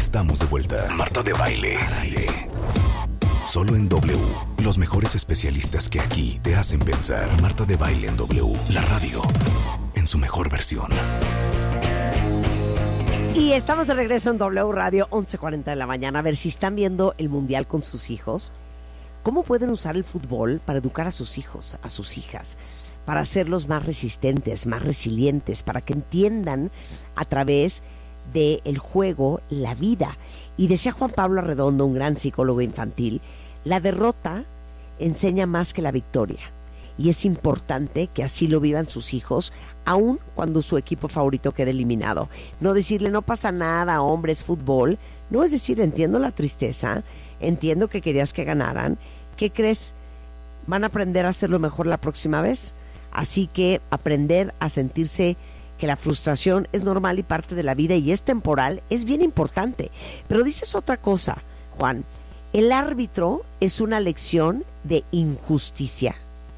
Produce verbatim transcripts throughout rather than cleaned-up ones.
Estamos de vuelta. Marta de Baile. Solo en W. Los mejores especialistas que aquí te hacen pensar. Marta de Baile en W. La radio en su mejor versión. Y estamos de regreso en W Radio, once cuarenta de la mañana. A ver si están viendo el Mundial con sus hijos. ¿Cómo pueden usar el fútbol para educar a sus hijos, a sus hijas? Para hacerlos más resistentes, más resilientes, para que entiendan a través del juego la vida. Y decía Juan Pablo Arredondo, un gran psicólogo infantil, la derrota enseña más que la victoria. Y es importante que así lo vivan sus hijos, aun cuando su equipo favorito quede eliminado. No decirle, no pasa nada, hombre, es fútbol. No, es decir, entiendo la tristeza, entiendo que querías que ganaran. ¿Qué crees? Van a aprender a hacerlo mejor la próxima vez. Así que aprender a sentirse que la frustración es normal y parte de la vida y es temporal es bien importante. Pero dices otra cosa, Juan. El árbitro es una lección de injusticia.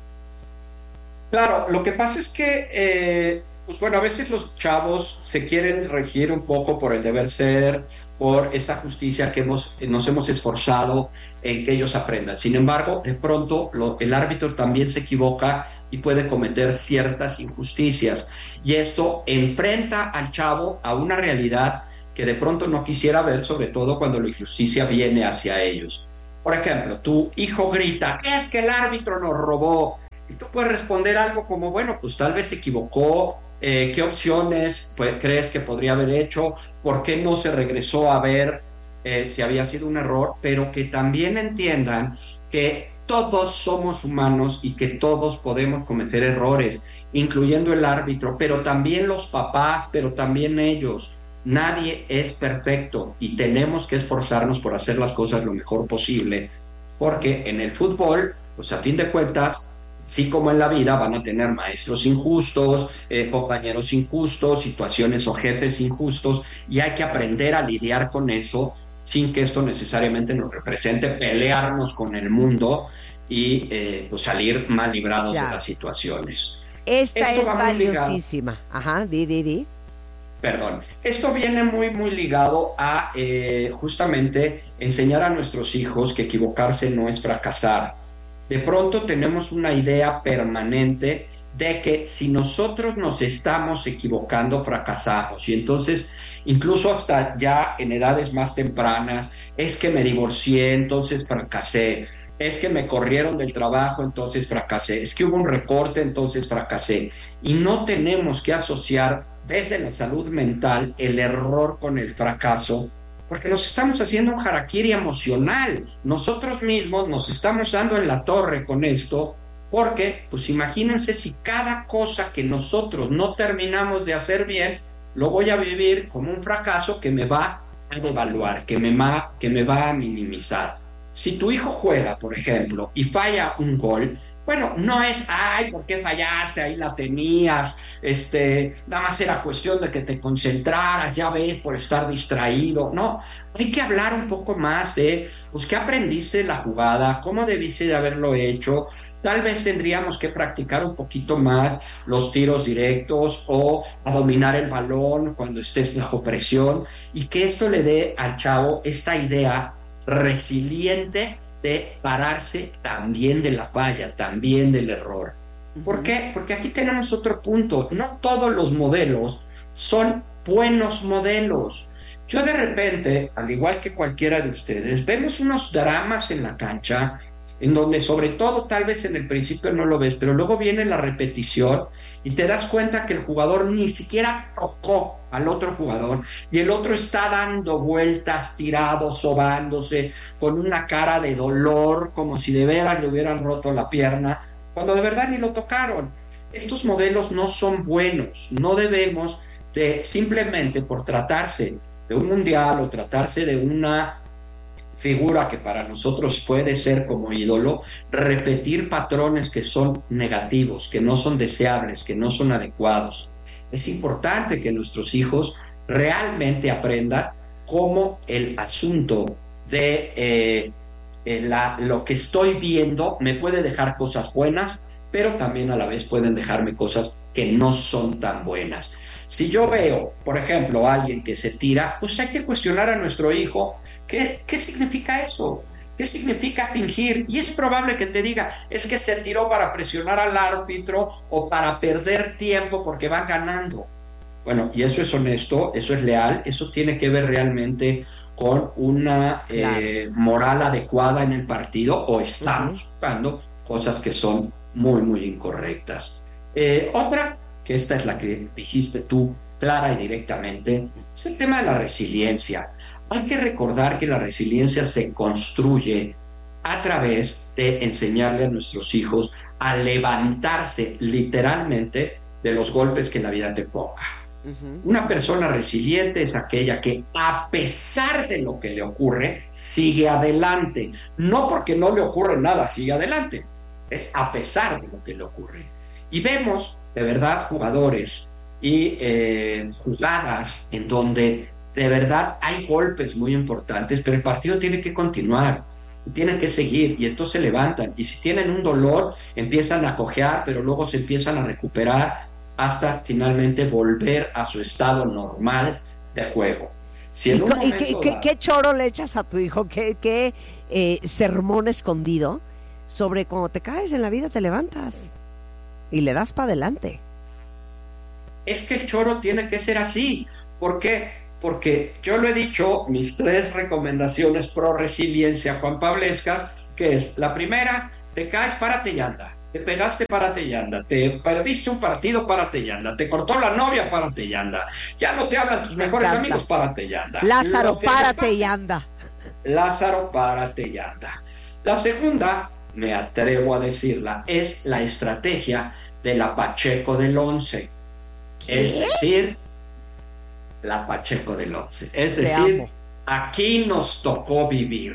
Claro, lo que pasa es que, eh, pues bueno, a veces los chavos se quieren regir un poco por el deber ser, por esa justicia que hemos, nos hemos esforzado en que ellos aprendan. Sin embargo, de pronto lo, el árbitro también se equivoca y puede cometer ciertas injusticias. Y esto enfrenta al chavo a una realidad que de pronto no quisiera ver, sobre todo cuando la injusticia viene hacia ellos. Por ejemplo, tu hijo grita, es que el árbitro nos robó. Y tú puedes responder algo como, bueno, pues tal vez se equivocó, eh, ¿qué opciones pues, crees que podría haber hecho? ¿Por qué no se regresó a ver eh, si había sido un error? Pero que también entiendan que todos somos humanos y que todos podemos cometer errores, incluyendo el árbitro, pero también los papás, pero también ellos. Nadie es perfecto y tenemos que esforzarnos por hacer las cosas lo mejor posible, porque en el fútbol, pues a fin de cuentas, sí como en la vida, van a tener maestros injustos, eh, compañeros injustos, situaciones ojetes injustos, y hay que aprender a lidiar con eso sin que esto necesariamente nos represente pelearnos con el mundo y eh, pues salir mal librados claro. de las situaciones. Esta esto es valiosísima. Ajá, di, di, di. Perdón. Esto viene muy, muy ligado a eh, justamente enseñar a nuestros hijos que equivocarse no es fracasar. De pronto tenemos una idea permanente de que si nosotros nos estamos equivocando, fracasamos. Y entonces, incluso hasta ya en edades más tempranas, es que me divorcié, entonces fracasé. Es que me corrieron del trabajo, entonces fracasé. Es que hubo un recorte, entonces fracasé. Y no tenemos que asociar desde la salud mental el error con el fracaso, porque nos estamos haciendo un harakiri emocional. Nosotros mismos nos estamos dando en la torre con esto, porque, pues imagínense si cada cosa que nosotros no terminamos de hacer bien, lo voy a vivir como un fracaso que me va a devaluar, que me va, que me va a minimizar. Si tu hijo juega, por ejemplo, y falla un gol, bueno, no es, ay, ¿por qué fallaste? Ahí la tenías, este, nada más era cuestión de que te concentraras, ya ves, por estar distraído. No, hay que hablar un poco más de, pues, ¿qué aprendiste de la jugada? ¿Cómo debiste de haberlo hecho? Tal vez tendríamos que practicar un poquito más los tiros directos o a dominar el balón cuando estés bajo presión, y que esto le dé al chavo esta idea resiliente de pararse también de la falla, también del error. ¿Por qué? Porque aquí tenemos otro punto. No todos los modelos son buenos modelos. Yo de repente, al igual que cualquiera de ustedes, vemos unos dramas en la cancha en donde sobre todo tal vez en el principio no lo ves, pero luego viene la repetición y te das cuenta que el jugador ni siquiera tocó al otro jugador y el otro está dando vueltas, tirado, sobándose, con una cara de dolor, como si de veras le hubieran roto la pierna, cuando de verdad ni lo tocaron. Estos modelos no son buenos. No debemos de, simplemente por tratarse de un mundial o tratarse de una figura que para nosotros puede ser como ídolo, repetir patrones que son negativos, que no son deseables, que no son adecuados. Es importante que nuestros hijos realmente aprendan cómo el asunto de eh, eh, la, lo que estoy viendo me puede dejar cosas buenas, pero también a la vez pueden dejarme cosas que no son tan buenas. Si yo veo, por ejemplo, a alguien que se tira, pues hay que cuestionar a nuestro hijo qué, qué significa eso, qué significa fingir. Y es probable que te diga, es que se tiró para presionar al árbitro o para perder tiempo porque van ganando. Bueno, y eso es honesto, eso es leal, eso tiene que ver realmente con una Claro. eh, moral adecuada en el partido, o estamos jugando cosas que son muy, muy incorrectas. Eh, otra, que esta es la que dijiste tú clara y directamente, es el tema de la resiliencia. Hay que recordar que la resiliencia se construye a través de enseñarle a nuestros hijos a levantarse literalmente de los golpes que la vida te ponga. Uh-huh. Una persona resiliente es aquella que, a pesar de lo que le ocurre, sigue adelante. No porque no le ocurre nada, sigue adelante. Es a pesar de lo que le ocurre. Y vemos, de verdad, jugadores y eh, jugadas en donde de verdad hay golpes muy importantes, pero el partido tiene que continuar, tienen que seguir, y entonces se levantan. Y si tienen un dolor, empiezan a cojear, pero luego se empiezan a recuperar hasta finalmente volver a su estado normal de juego. Si ¿Y, y qué, qué, qué choro le echas a tu hijo? ¿Qué, qué eh, sermón escondido sobre cuando te caes en la vida te levantas y le das para adelante? Es que el choro tiene que ser así. ¿Por qué? Porque yo lo he dicho, mis tres recomendaciones pro resiliencia Juan Pablescas, que es la primera: te caes, párate y anda. Te pegaste, párate y anda. Te perdiste un partido, párate y anda. Te cortó la novia, párate y anda. Ya no te hablan tus mejores amigos, párate y anda. Lázaro, párate pasa, y anda. Lázaro, párate y anda. La segunda, me atrevo a decirla, es la estrategia de la Pacheco del once. Es decir, la Pacheco del once. Es decir, aquí nos tocó vivir.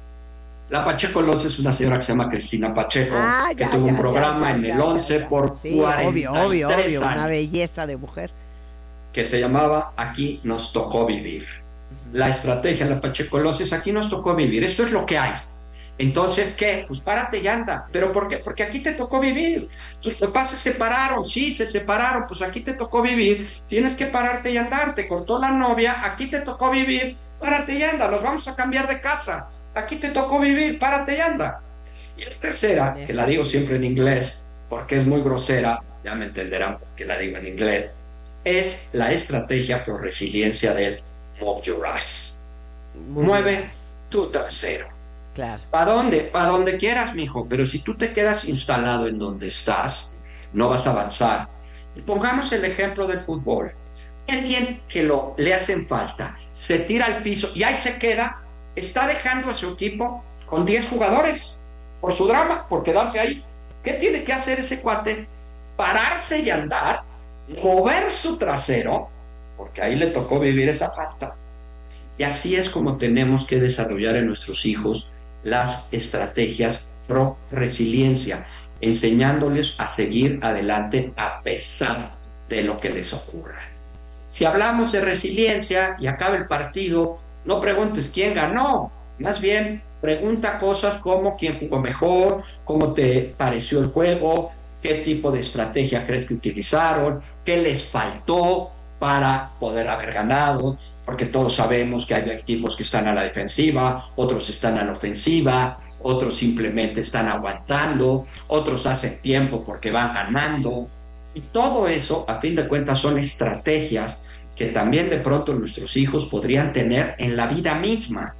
La Pacheco del once es una señora que se llama Cristina Pacheco, ah, ya, que tuvo ya, un programa ya, en el once por sí, cuarenta y tres obvio, obvio, obvio, años. Una belleza de mujer. Que se llamaba Aquí nos tocó vivir. Uh-huh. La estrategia de la Pacheco del once es: aquí nos tocó vivir. Esto es lo que hay. Entonces, ¿qué? Pues párate y anda. ¿Pero por qué? Porque aquí te tocó vivir. Tus papás se separaron, sí, se separaron, pues aquí te tocó vivir. Tienes que pararte y andar. Te cortó la novia, aquí te tocó vivir. Párate y anda. Nos vamos a cambiar de casa. Aquí te tocó vivir, párate y anda. Y la tercera, que la digo siempre en inglés, porque es muy grosera, ya me entenderán por qué la digo en inglés, es la estrategia pro resiliencia del move your ass. Mueve tu trasero. Claro. ¿Para dónde? Para donde quieras, mijo. Pero si tú te quedas instalado en donde estás, no vas a avanzar. Y pongamos el ejemplo del fútbol. Alguien que lo, le hacen falta, se tira al piso y ahí se queda, está dejando a su equipo con diez jugadores por su drama, por quedarse ahí. ¿Qué tiene que hacer ese cuate? Pararse y andar, mover su trasero, porque ahí le tocó vivir esa falta. Y así es como tenemos que desarrollar en nuestros hijos las estrategias pro resiliencia, enseñándoles a seguir adelante a pesar de lo que les ocurra. Si hablamos de resiliencia y acaba el partido, no preguntes quién ganó, más bien pregunta cosas como quién jugó mejor, cómo te pareció el juego, qué tipo de estrategia crees que utilizaron, qué les faltó para poder haber ganado, porque todos sabemos que hay equipos que están a la defensiva, otros están a la ofensiva, otros simplemente están aguantando, otros hacen tiempo porque van ganando. Y todo eso, a fin de cuentas, son estrategias que también de pronto nuestros hijos podrían tener en la vida misma,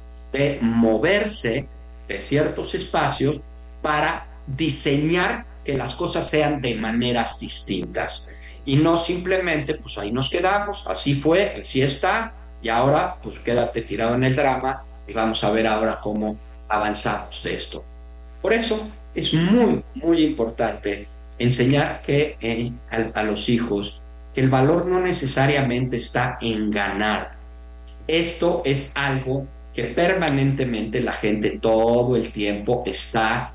de moverse de ciertos espacios para diseñar que las cosas sean de maneras distintas. Y no simplemente, pues ahí nos quedamos, así fue, así está, y ahora pues quédate tirado en el drama y vamos a ver ahora cómo avanzamos de esto. Por eso es muy, muy importante enseñar que, eh, a, a los hijos que el valor no necesariamente está en ganar. Esto es algo que permanentemente la gente todo el tiempo está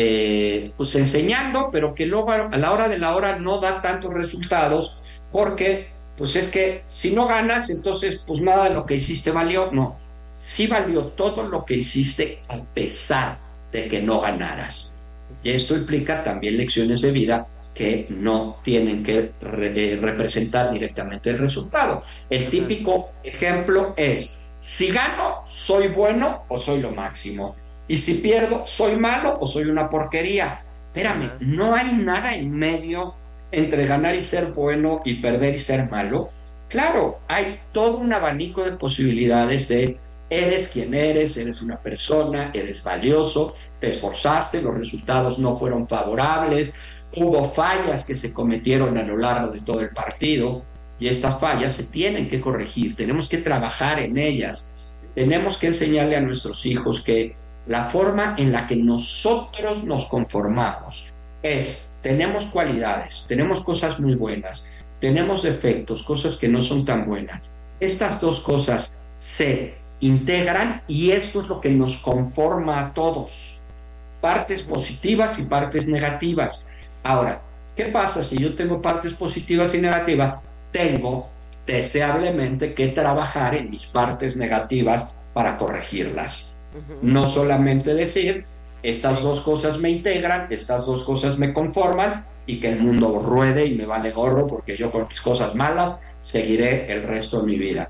Eh, pues enseñando, pero que luego a la hora de la hora no da tantos resultados, porque pues es que si no ganas, entonces pues nada de lo que hiciste valió. No, sí valió todo lo que hiciste a pesar de que no ganaras. Y esto implica también lecciones de vida que no tienen que re- representar directamente el resultado. El típico ejemplo es, si gano, soy bueno o soy lo máximo. Y si pierdo, soy malo o soy una porquería. Espérame, no hay nada en medio entre ganar y ser bueno y perder y ser malo. Claro, hay todo un abanico de posibilidades de eres quien eres, eres una persona, eres valioso, te esforzaste, los resultados no fueron favorables, hubo fallas que se cometieron a lo largo de todo el partido y estas fallas se tienen que corregir, tenemos que trabajar en ellas, tenemos que enseñarle a nuestros hijos que la forma en la que nosotros nos conformamos es, tenemos cualidades, tenemos cosas muy buenas, tenemos defectos, cosas que no son tan buenas. Estas dos cosas se integran y esto es lo que nos conforma a todos. Partes positivas y partes negativas. Ahora, ¿qué pasa si yo tengo partes positivas y negativas? Tengo deseablemente que trabajar en mis partes negativas para corregirlas. No solamente decir, estas dos cosas me integran, estas dos cosas me conforman y que el mundo ruede y me vale gorro porque yo con mis cosas malas seguiré el resto de mi vida.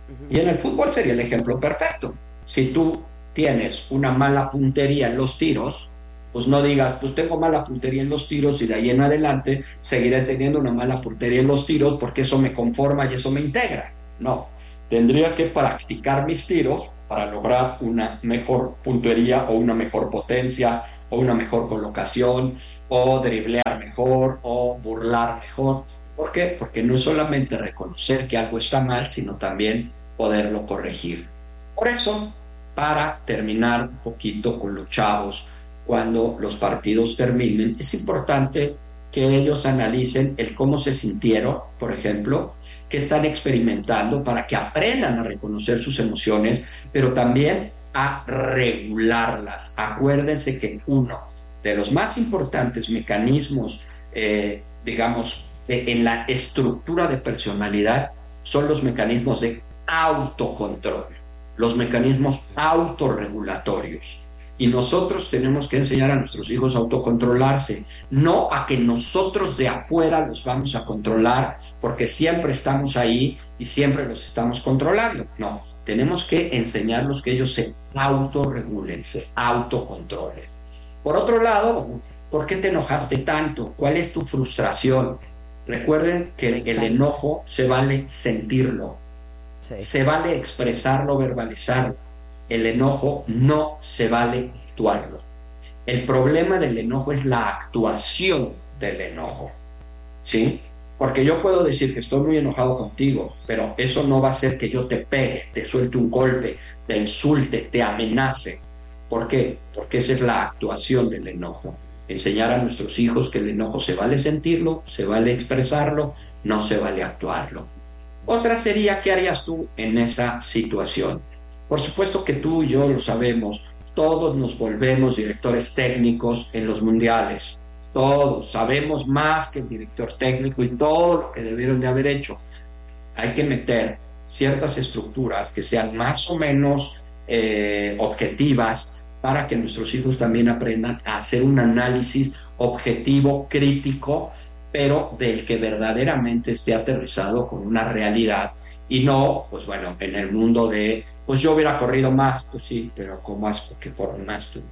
Y en el fútbol sería el ejemplo perfecto. Si tú tienes una mala puntería en los tiros, pues no digas, pues tengo mala puntería en los tiros y de ahí en adelante seguiré teniendo una mala puntería en los tiros porque eso me conforma y eso me integra. No, tendría que practicar mis tiros para lograr una mejor puntería o una mejor potencia o una mejor colocación o driblear mejor o burlar mejor. ¿Por qué? Porque no es solamente reconocer que algo está mal, sino también poderlo corregir. Por eso, para terminar un poquito con los chavos, cuando los partidos terminen, es importante que ellos analicen el cómo se sintieron, por ejemplo, que están experimentando para que aprendan a reconocer sus emociones, pero también a regularlas. Acuérdense que uno de los más importantes mecanismos, eh, digamos, de, en la estructura de personalidad son los mecanismos de autocontrol, los mecanismos autorregulatorios. Y nosotros tenemos que enseñar a nuestros hijos a autocontrolarse, no a que nosotros de afuera los vamos a controlar porque siempre estamos ahí y siempre los estamos controlando. No, tenemos que enseñarlos que ellos se autorregulen, se autocontrolen. Por otro lado, ¿por qué te enojaste tanto? ¿Cuál es tu frustración? Recuerden que el enojo se vale sentirlo, sí. Se vale expresarlo, verbalizarlo. El enojo no se vale actuarlo. El problema del enojo es la actuación del enojo, ¿sí? Porque yo puedo decir que estoy muy enojado contigo, pero eso no va a hacer que yo te pegue, te suelte un golpe, te insulte, te amenace. ¿Por qué? Porque esa es la actuación del enojo. Enseñar a nuestros hijos que el enojo se vale sentirlo, se vale expresarlo, no se vale actuarlo. Otra sería, ¿qué harías tú en esa situación? Por supuesto que tú y yo lo sabemos, todos nos volvemos directores técnicos en los mundiales, todos sabemos más que el director técnico y todo lo que debieron de haber hecho. Hay que meter ciertas estructuras que sean más o menos eh, objetivas para que nuestros hijos también aprendan a hacer un análisis objetivo, crítico, pero del que verdaderamente esté aterrizado con una realidad y no, pues bueno, en el mundo de pues yo hubiera corrido más, pues sí, pero con más, porque por más tú.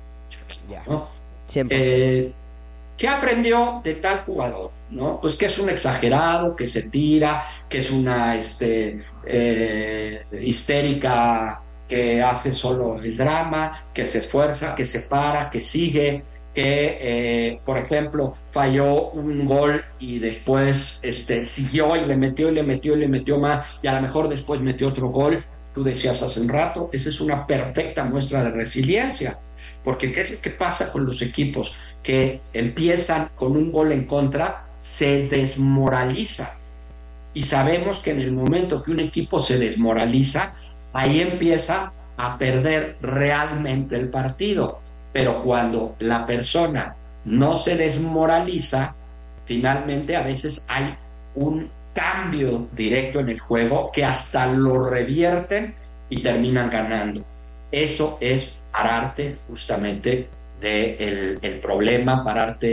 ¿No? Eh, ¿Qué aprendió de tal jugador? ¿No? Pues que es un exagerado, que se tira, que es una este, eh, histérica, que hace solo el drama, que se esfuerza, que se para, que sigue, que, eh, por ejemplo, falló un gol y después este, siguió y le metió y le metió y le metió más, y a lo mejor después metió otro gol. Tú decías hace un rato, esa es una perfecta muestra de resiliencia, porque ¿qué es lo que pasa con los equipos? Que empiezan con un gol en contra, se desmoralizan, y sabemos que en el momento que un equipo se desmoraliza, ahí empieza a perder realmente el partido, pero cuando la persona no se desmoraliza, finalmente a veces hay un cambio directo en el juego que hasta lo revierten y terminan ganando. Eso es pararte justamente del el problema, pararte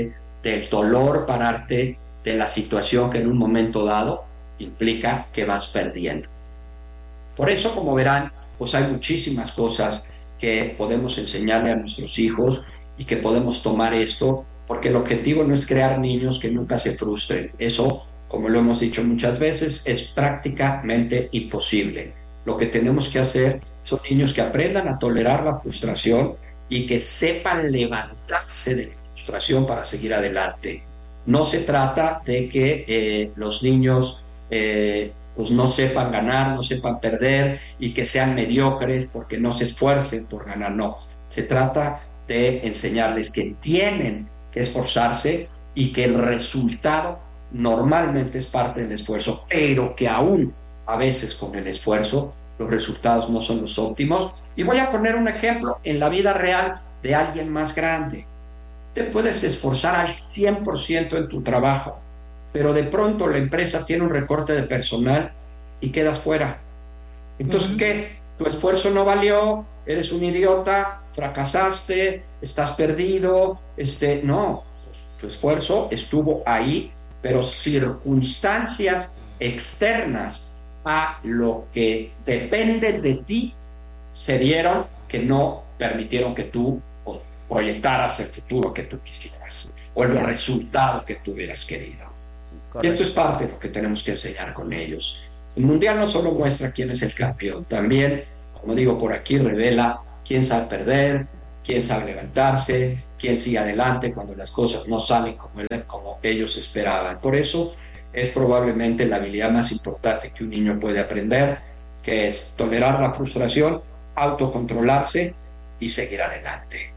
del dolor pararte de la situación que en un momento dado implica que vas perdiendo. Por eso, como verán, pues hay muchísimas cosas que podemos enseñarle a nuestros hijos y que podemos tomar esto, porque el objetivo no es crear niños que nunca se frustren. Eso, como lo hemos dicho muchas veces, es prácticamente imposible. Lo que tenemos que hacer son niños que aprendan a tolerar la frustración y que sepan levantarse de la frustración para seguir adelante. No se trata de que eh, los niños eh, pues no sepan ganar, no sepan perder y que sean mediocres porque no se esfuercen por ganar, no. Se trata de enseñarles que tienen que esforzarse y que el resultado normalmente es parte del esfuerzo, pero que aún a veces con el esfuerzo los resultados no son los óptimos. Y voy a poner un ejemplo en la vida real de alguien más grande. Te puedes esforzar al cien por ciento en tu trabajo, pero de pronto la empresa tiene un recorte de personal y quedas fuera. Entonces, uh-huh. ¿qué? Tu esfuerzo no valió, eres un idiota, fracasaste, estás perdido. Este, no, tu esfuerzo estuvo ahí, pero circunstancias externas a lo que depende de ti se dieron que no permitieron que tú proyectaras el futuro que tú quisieras o el yeah. resultado que tú hubieras querido. Correcto. Y esto es parte de lo que tenemos que enseñar con ellos. El mundial no solo muestra quién es el campeón, también, como digo por aquí, revela quién sabe perder, quién sabe levantarse, quién sigue adelante cuando las cosas no salen como, como ellos esperaban. Por eso es probablemente la habilidad más importante que un niño puede aprender, que es tolerar la frustración, autocontrolarse y seguir adelante.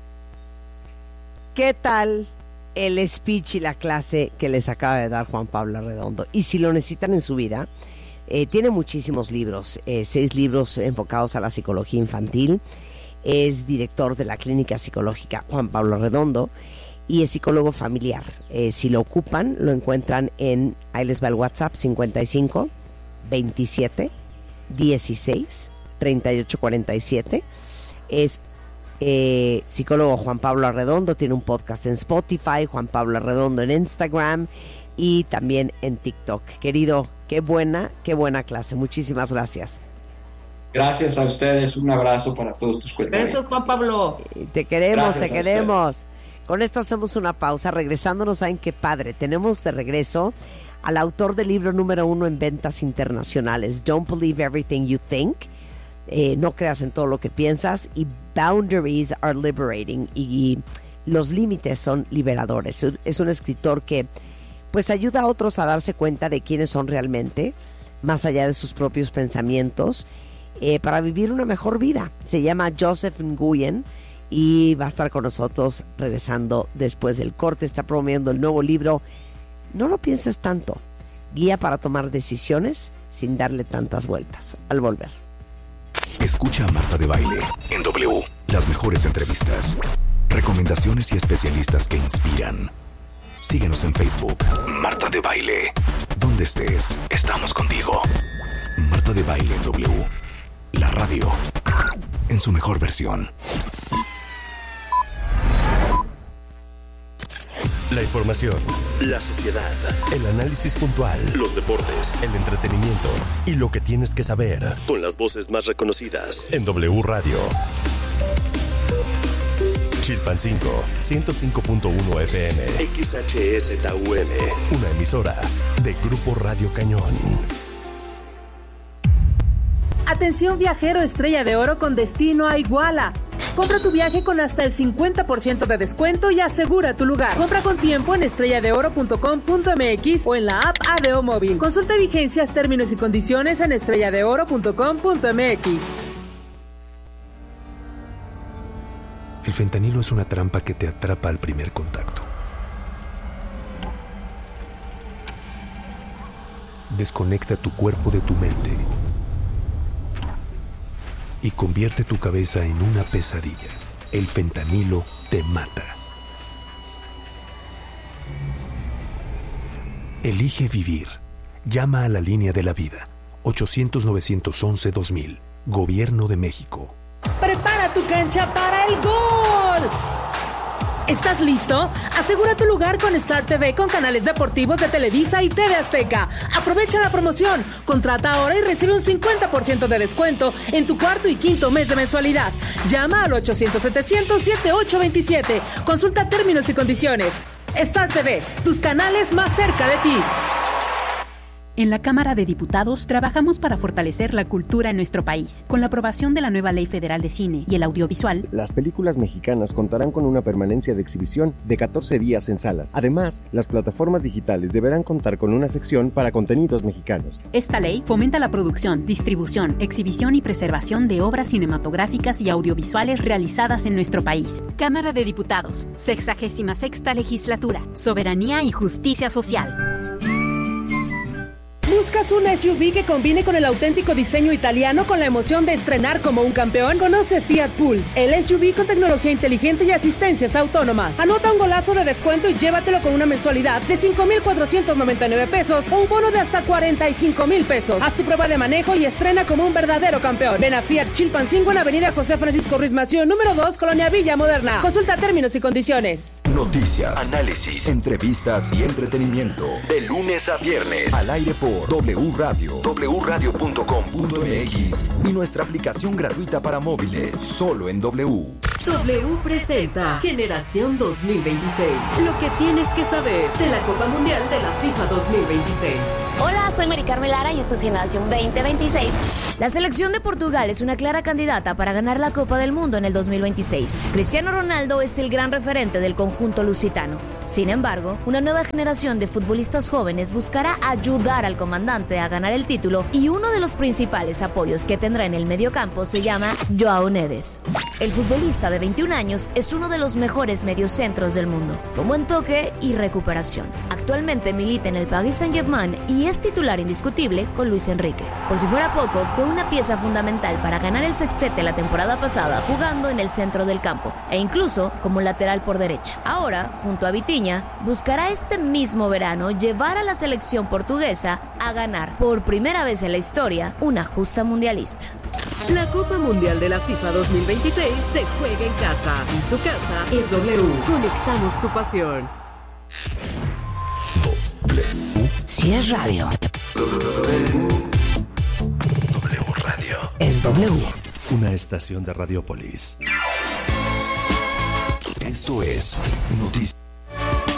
¿Qué tal el speech y la clase que les acaba de dar Juan Pablo Arredondo? Y si lo necesitan en su vida, eh, tiene muchísimos libros, eh, seis libros enfocados a la psicología infantil. Es director de la Clínica Psicológica Juan Pablo Arredondo y es psicólogo familiar. Eh, si lo ocupan, lo encuentran en, ahí les va el WhatsApp, cincuenta y cinco, veintisiete, dieciséis, treinta y ocho cuarenta y siete. Es eh, psicólogo Juan Pablo Arredondo, tiene un podcast en Spotify, Juan Pablo Arredondo en Instagram y también en TikTok. Querido, qué buena, qué buena clase. Muchísimas gracias. Gracias a ustedes, un abrazo para todos tus cuentavientes. Besos, Juan Pablo. Te queremos, Gracias te queremos. Con esto hacemos una pausa. Regresándonos, ¿saben qué padre? Tenemos de regreso al autor del libro número uno en ventas internacionales, Don't Believe Everything You Think. Eh, no creas en todo lo que piensas, y Boundaries Are Liberating, y los límites son liberadores. Es un escritor que pues ayuda a otros a darse cuenta de quiénes son realmente, más allá de sus propios pensamientos, eh, para vivir una mejor vida. Se llama Joseph Nguyen y va a estar con nosotros regresando después del corte. Está promoviendo el nuevo libro No lo pienses tanto, guía para tomar decisiones sin darle tantas vueltas. Al volver. Escucha a Marta de Baile en W. Las mejores entrevistas, recomendaciones y especialistas que inspiran. Síguenos en Facebook. Marta de Baile. Donde estés, estamos contigo. Marta de Baile en W. La radio en su mejor versión. La información, la sociedad, el análisis puntual, los deportes, el entretenimiento y lo que tienes que saber con las voces más reconocidas en W Radio. Chilpancingo, ciento cinco punto uno F M, X H S T U M, una emisora de Grupo Radio Cañón. Atención viajero Estrella de Oro con destino a Iguala. Compra tu viaje con hasta el cincuenta por ciento de descuento y asegura tu lugar. Compra con tiempo en estrella de oro punto com punto m x o en la app A D O Móvil. Consulta vigencias, términos y condiciones en estrella de oro punto com punto m x. El fentanilo es una trampa que te atrapa al primer contacto. Desconecta tu cuerpo de tu mente y convierte tu cabeza en una pesadilla. El fentanilo te mata. Elige vivir. Llama a la línea de la vida. ochocientos, novecientos once, dos mil. Gobierno de México. Prepara tu cancha para el gol. ¿Estás listo? Asegura tu lugar con Star T V con canales deportivos de Televisa y T V Azteca. Aprovecha la promoción. Contrata ahora y recibe un cincuenta por ciento de descuento en tu cuarto y quinto mes de mensualidad. Llama al ochocientos setecientos setenta y ocho veintisiete. Consulta términos y condiciones. Star T V, tus canales más cerca de ti. En la Cámara de Diputados trabajamos para fortalecer la cultura en nuestro país. Con la aprobación de la nueva Ley Federal de Cine y el Audiovisual, las películas mexicanas contarán con una permanencia de exhibición de catorce días en salas. Además, las plataformas digitales deberán contar con una sección para contenidos mexicanos. Esta ley fomenta la producción, distribución, exhibición y preservación de obras cinematográficas y audiovisuales realizadas en nuestro país. Cámara de Diputados, sexagésima sexta Legislatura, Soberanía y Justicia Social. ¿Buscas un S U V que combine con el auténtico diseño italiano con la emoción de estrenar como un campeón? Conoce Fiat Pulse, el S U V con tecnología inteligente y asistencias autónomas. Anota un golazo de descuento y llévatelo con una mensualidad de cinco mil cuatrocientos noventa y nueve pesos o un bono de hasta cuarenta y cinco mil pesos. Haz tu prueba de manejo y estrena como un verdadero campeón. Ven a Fiat Chilpancingo en Avenida José Francisco Ruiz Massieu, número dos, Colonia Villa Moderna. Consulta términos y condiciones. Noticias, análisis, entrevistas y entretenimiento. De lunes a viernes. Al aire por W Radio, w radio punto com punto m x y nuestra aplicación gratuita para móviles. Solo en W. W presenta Generación dos mil veintiséis. Lo que tienes que saber de la Copa Mundial de la FIFA dos mil veintiséis. Hola, soy Mari Carmen Lara y esto es Generación veinte veintiséis. La selección de Portugal es una clara candidata para ganar la Copa del Mundo en el dos mil veintiséis. Cristiano Ronaldo es el gran referente del conjunto lusitano. Sin embargo, una nueva generación de futbolistas jóvenes buscará ayudar al comandante a ganar el título y uno de los principales apoyos que tendrá en el mediocampo se llama Joao Neves. El futbolista de veintiún años es uno de los mejores mediocentros del mundo, con buen toque y recuperación. Actualmente milita en el Paris Saint-Germain y es titular indiscutible con Luis Enrique. Por si fuera poco, fue una pieza fundamental para ganar el sextete la temporada pasada jugando en el centro del campo e incluso como lateral por derecha. Ahora, junto a Vitinha, buscará este mismo verano llevar a la selección portuguesa a ganar por primera vez en la historia una justa mundialista. La Copa Mundial de la FIFA dos mil veintiséis se juega en casa y su casa es W. Conectamos tu pasión. W. Si es radio. W Radio. Es W. Una estación de Radiopolis. Esto es Noticias.